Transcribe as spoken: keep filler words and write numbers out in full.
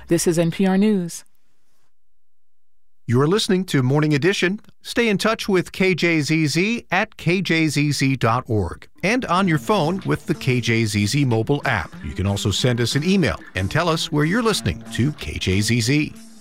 This is N P R News. You're listening to Morning Edition. Stay in touch with K J Z Z at K J Z Z dot org and on your phone with the K J Z Z mobile app. You can also send us an email and tell us where you're listening to K J Z Z.